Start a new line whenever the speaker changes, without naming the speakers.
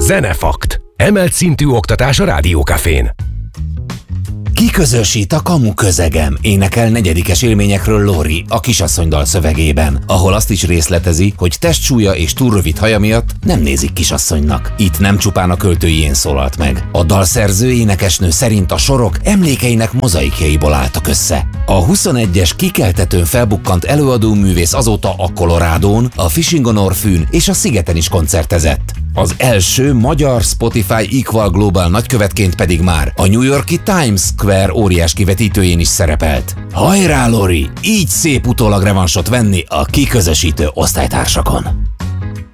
Zenefakt. Emelt szintű oktatás a Rádiókafén.
Kiközösít a Kamu közegem, énekel negyedikes élményekről Lori a Kisasszony dal szövegében, ahol azt is részletezi, hogy testsúlya és túl rövid haja miatt nem nézik kisasszonynak. Itt nem csupán a költőjén szólalt meg. A dalszerző énekesnő szerint a sorok emlékeinek mozaikjaiból álltak össze. A 21-es kikeltetőn felbukkant előadóművész azóta a Colorádón, a Fishing on Orphan és a Szigeten is koncertezett. Az első magyar Spotify Equal Global nagykövetként pedig már a New York-i Times Square óriás kivetítőjén is szerepelt. Hajrá, Lori! Így szép utólag revansot venni a kiközösítő osztálytársakon!